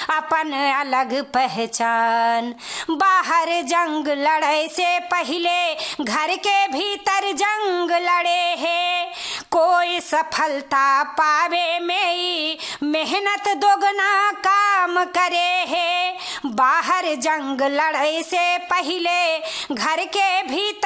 अपन अलग पहचान। बाहर जंग लड़े से पहले घर के भीतर जंग लड़े है, कोई सफलता पावे में मेहनत दोगुना काम करे है। बाहर जंग लड़े से पहले घर के भीतर